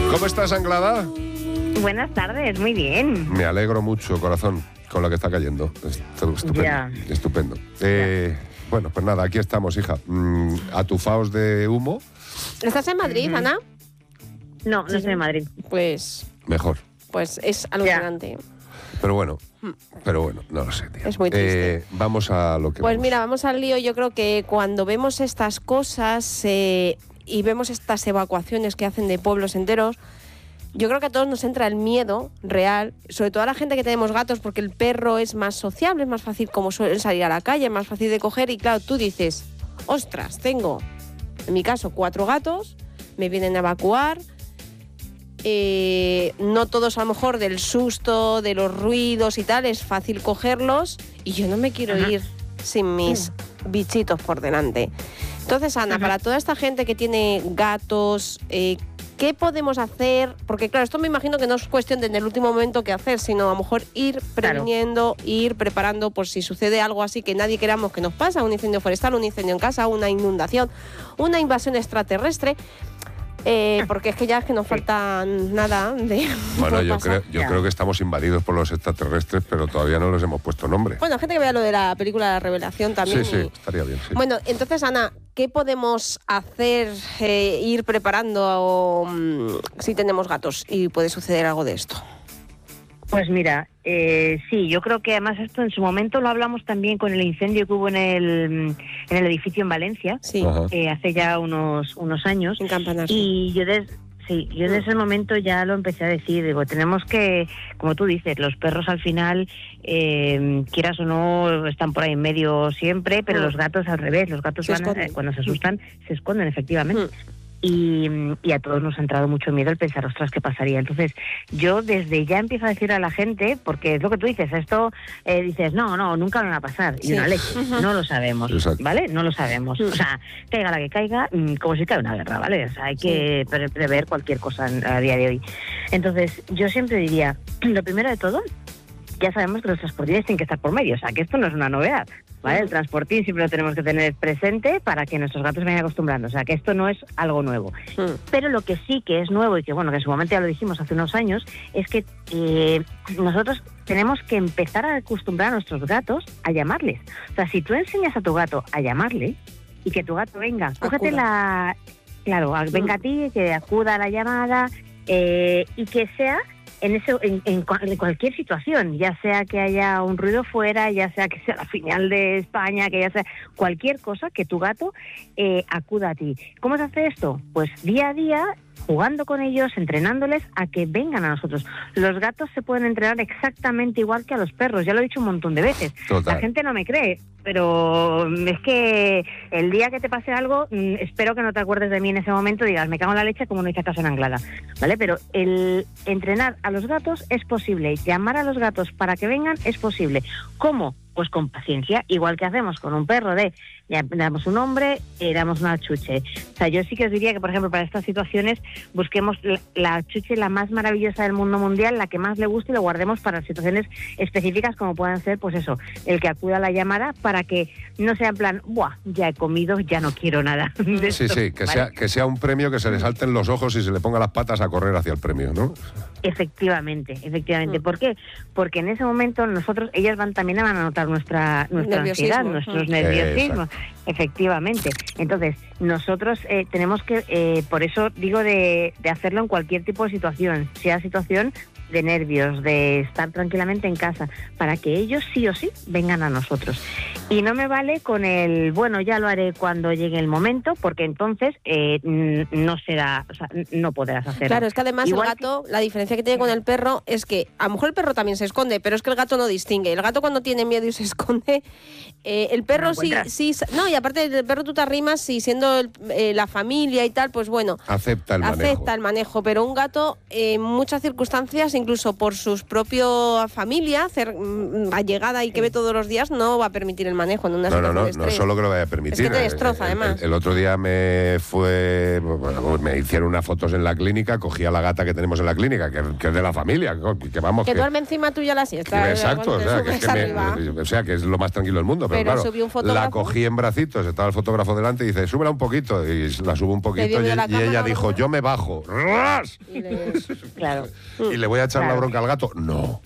¿Cómo estás, Anglada? Buenas tardes, muy bien. Me alegro mucho, corazón, con lo que está cayendo. Estupendo. Ya. Estupendo. Bueno, pues nada, aquí estamos, hija. Atufaos de humo. ¿Estás en Madrid, Ana? No estoy en Madrid. Pues Mejor. es alucinante. Pero bueno, no lo sé, tío. Es muy triste. Vamos a lo que Pues vamos. mira, vamos al lío. Yo creo que cuando vemos estas cosas y vemos estas evacuaciones que hacen de pueblos enteros, yo creo que a todos nos entra el miedo real, sobre todo a la gente que tenemos gatos, porque el perro es más sociable, es más fácil como suelen salir a la calle, es más fácil de coger y claro, tú dices, ostras, tengo, en mi caso, 4 gatos, me vienen a evacuar, no todos a lo mejor del susto, de los ruidos y tal, es fácil cogerlos y yo no me quiero ir sin mis bichitos por delante. Entonces, Ana, para toda esta gente que tiene gatos, ¿qué podemos hacer? Porque claro, esto me imagino que no es cuestión de en el último momento qué hacer, sino a lo mejor ir previniendo, ir preparando por si sucede algo así que nadie queramos que nos pasa, un incendio forestal, un incendio en casa, una inundación, una invasión extraterrestre. Porque es que ya es que nos falta nada de... Bueno, yo creo que estamos invadidos por los extraterrestres, pero todavía no les hemos puesto nombre. Bueno, gente que vea lo de la película La Revelación también. Sí, estaría bien, sí. Bueno, entonces, Ana, ¿qué podemos hacer, ir preparando si tenemos gatos y puede suceder algo de esto? Pues mira, sí, yo creo que además esto en su momento lo hablamos también con el incendio que hubo en el edificio en Valencia, Sí. Hace ya unos años. En Campanar. Y yo desde ese momento ya lo empecé a decir, digo, tenemos que, como tú dices, los perros al final, quieras o no, están por ahí en medio siempre, pero los gatos al revés, los gatos cuando se asustan se esconden, efectivamente. Y a todos nos ha entrado mucho miedo el pensar, ostras, ¿qué pasaría? Entonces, yo desde ya empiezo a decir a la gente, porque es lo que tú dices, esto dices, no, nunca me va a pasar. Y una leche, no lo sabemos, Exacto. ¿vale? No lo sabemos. O sea, caiga la que caiga, como si cae una guerra, ¿vale? O sea, hay que prever cualquier cosa a día de hoy. Entonces, yo siempre diría, lo primero de todo, ya sabemos que los transportines tienen que estar por medio, o sea, que esto no es una novedad, ¿vale? El transportín siempre lo tenemos que tener presente para que nuestros gatos vayan acostumbrando, o sea, que esto no es algo nuevo. Pero lo que sí que es nuevo y que, bueno, que en su momento ya lo dijimos hace unos años, es que nosotros tenemos que empezar a acostumbrar a nuestros gatos a llamarles. O sea, si tú enseñas a tu gato a llamarle y que tu gato venga, cógete la... Claro, venga a ti, que acuda a la llamada y que sea... En cualquier situación, ya sea que haya un ruido fuera, ya sea que sea la final de España, que ya sea cualquier cosa, que tu gato acuda a ti. ¿Cómo se hace esto? Pues día a día, jugando con ellos, entrenándoles a que vengan a nosotros. Los gatos se pueden entrenar exactamente igual que a los perros, ya lo he dicho un montón de veces. Total. La gente no me cree, pero es que el día que te pase algo, espero que no te acuerdes de mí en ese momento y digas, me cago en la leche como no hice caso en Anglada, ¿vale? Pero el entrenar a los gatos es posible, llamar a los gatos para que vengan es posible. ¿Cómo? Pues con paciencia, igual que hacemos con un perro ya damos un nombre, damos una chuche. O sea, yo sí que os diría que, por ejemplo, para estas situaciones busquemos la chuche la más maravillosa del mundo mundial, la que más le guste y lo guardemos para situaciones específicas como puedan ser, pues eso, el que acuda a la llamada para que no sea en plan, ¡buah! Ya he comido, ya no quiero nada. Sí, que sea un premio que se le salten los ojos y se le ponga las patas a correr hacia el premio, ¿no? Efectivamente. ¿Por qué? Porque en ese momento ellas también van a notar nuestra ansiedad, nuestros nerviosismos. Efectivamente. Entonces, nosotros tenemos que, por eso digo de hacerlo en cualquier tipo de situación, sea situación de nervios, de estar tranquilamente en casa, para que ellos sí o sí vengan a nosotros. Y no me vale con bueno, ya lo haré cuando llegue el momento, porque entonces no será, o sea, no podrás hacerlo. Claro, es que además igual el gato, la diferencia que tiene con el perro es que a lo mejor el perro también se esconde, pero es que el gato no distingue. El gato cuando tiene miedo y se esconde, el perro sí, no, y aparte del perro tú te arrimas y siendo la familia y tal, pues bueno, acepta el manejo, pero un gato en muchas circunstancias incluso por su propia familia, allegada y que ve todos los días, no va a permitir el manejo en una situación de estrés. No solo que lo vaya a permitir. Es que te destroza, además. El otro día me hicieron unas fotos en la clínica, cogí a la gata que tenemos en la clínica, que es de la familia, que duerme encima tuya la siesta. Exacto, o sea, que es lo más tranquilo del mundo. Pero claro, subió un fotógrafo, la cogí en bracitos, estaba el fotógrafo delante y dice, súbela un poquito. Y la subo un poquito y ella dijo, yo me bajo. Claro. ¿Y le voy a echar la bronca al gato? No.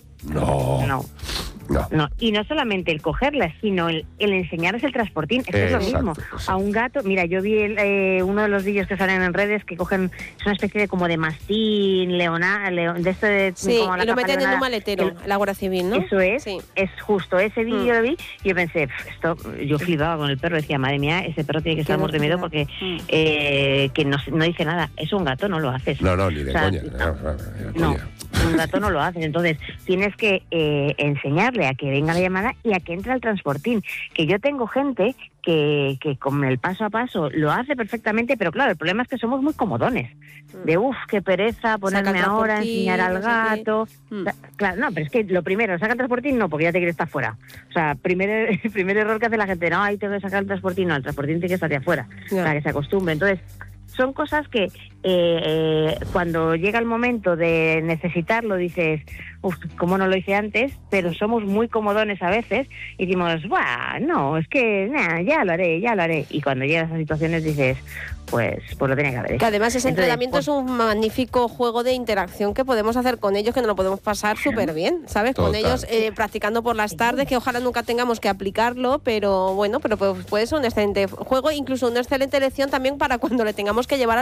Y no solamente el cogerla, sino el enseñarles el transportín. Es lo mismo. Exacto. A un gato, mira, yo vi uno de los vídeos que salen en redes que cogen, es una especie de como de mastín, de esto de... Sí, como y lo meten en un maletero, la Guardia Civil, ¿no? Eso es, es justo, ese vídeo lo vi y yo pensé, yo flipaba con el perro, decía, madre mía, ese perro tiene que estar muerto de miedo porque que no dice nada. Es un gato, no lo haces. No, ni de coña. No, un gato no lo haces. Entonces, tienes que enseñarle a que venga la llamada y a que entre al transportín. Que yo tengo gente que con el paso a paso lo hace perfectamente, pero claro, el problema es que somos muy comodones. De qué pereza ponerme ahora a enseñar al gato. Claro, no, pero es que lo primero, saca el transportín, no, porque ya te quieres estar fuera. O sea, el primer error que hace la gente, no, ahí tengo que sacar el transportín, no, el transportín tiene que estar de afuera, para que se acostumbre. Entonces, son cosas que cuando llega el momento de necesitarlo dices, ¿cómo no lo hice antes? Pero somos muy comodones a veces y decimos, no, es que ya lo haré. Y cuando llegas a esas situaciones dices, pues lo tenía que haber hecho. Que además ese entrenamiento es un magnífico juego de interacción que podemos hacer con ellos, que nos lo podemos pasar súper bien, ¿sabes? Total. Con ellos practicando por las tardes, que ojalá nunca tengamos que aplicarlo, pero bueno, pero puede ser un excelente juego, incluso una excelente lección también para cuando le tengamos que llevar